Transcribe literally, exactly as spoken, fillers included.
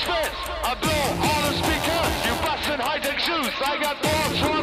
spit. I blow all the speakers. You bustin' high-tech shoes. I got balls